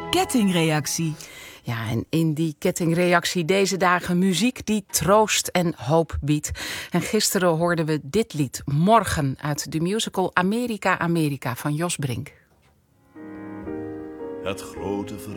kettingreactie. Ja, en in die kettingreactie deze dagen muziek die troost en hoop biedt. En gisteren hoorden we dit lied, Morgen, uit de musical Amerika, Amerika van Jos Brink. Het grote verhaal